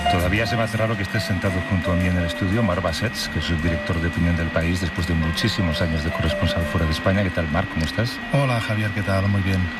Todavía se me hace raro que estés sentado junto a mí en el estudio, Marc Bassets, que es el director de opinión del País después de muchísimos años de corresponsal fuera de España. ¿Qué tal, Marc? ¿Cómo estás? Hola, Javier, ¿qué tal? Muy bien.